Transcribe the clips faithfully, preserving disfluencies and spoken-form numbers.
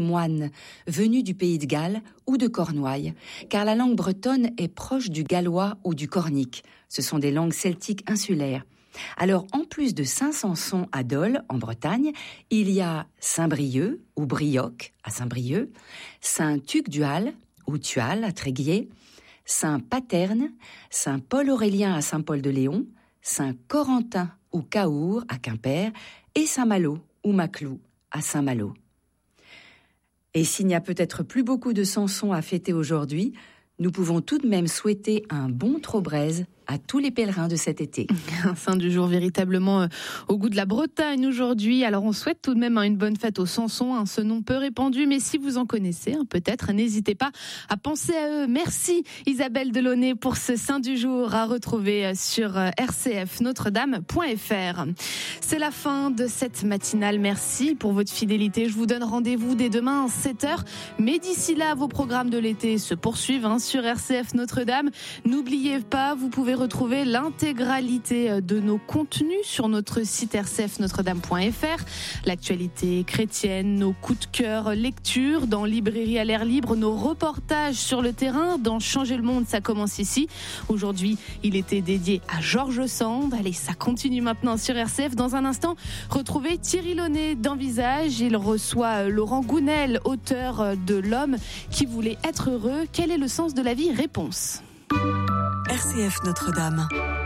moines venus du pays de Galles ou de Cornouailles, car la langue bretonne est proche du gallois ou du cornique. Ce sont des langues celtiques insulaires. Alors, en plus de Saint-Sanson à Dole, en Bretagne, il y a Saint-Brieuc ou Brioc à Saint-Brieuc, Saint-Tuc-du-Hal ou Tual à Tréguier, Saint-Paterne, Saint-Paul-Aurélien à Saint-Paul-de-Léon, Saint-Corentin ou Caour à Quimper et Saint-Malo ou Maclou à Saint-Malo. Et s'il n'y a peut-être plus beaucoup de Samson à fêter aujourd'hui, nous pouvons tout de même souhaiter un bon Trobrez à tous les pèlerins de cet été. Un saint du jour véritablement au goût de la Bretagne aujourd'hui. Alors on souhaite tout de même une bonne fête aux Samson, hein, ce nom peu répandu, mais si vous en connaissez hein, peut-être, n'hésitez pas à penser à eux. Merci Isabelle Delaunay pour ce saint du jour à retrouver sur r c f notre dame point f r. C'est la fin de cette matinale. Merci pour votre fidélité. Je vous donne rendez-vous dès demain à sept heures. Mais d'ici là, vos programmes de l'été se poursuivent hein, sur R C F Notre-Dame. N'oubliez pas, vous pouvez retrouver l'intégralité de nos contenus sur notre site r c f notre dame point f r. L'actualité chrétienne, nos coups de cœur, lectures dans Librairie à l'air libre, nos reportages sur le terrain dans Changer le monde, ça commence ici. Aujourd'hui, il était dédié à Georges Sand. Allez, ça continue maintenant sur R C F. Dans un instant, retrouvez Thierry Launay dans Visage. Il reçoit Laurent Gounel, auteur de L'homme qui voulait être heureux. Quel est le sens de la vie ? Réponse. R C F Notre-Dame.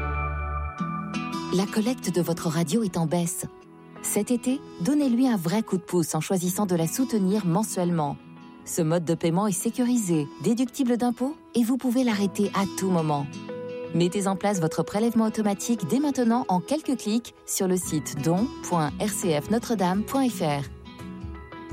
La collecte de votre radio est en baisse. Cet été, donnez-lui un vrai coup de pouce en choisissant de la soutenir mensuellement. Ce mode de paiement est sécurisé, déductible d'impôts et vous pouvez l'arrêter à tout moment. Mettez en place votre prélèvement automatique dès maintenant en quelques clics sur le site don point r c f notre dame point f r.